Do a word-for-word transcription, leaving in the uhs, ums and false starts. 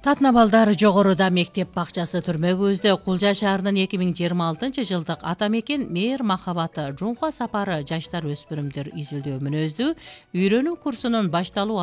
Катна балдар жогоруда мектеп бакчасы түрмөгүбүздө Кулжа шаарынын эки миң жыйырма алтынчы жылдык ата мекен мээр махабаты жумка сапары жаштар өспүрүмдөр изилдөө мүнөздүү үйрөнүү курсунун башталуу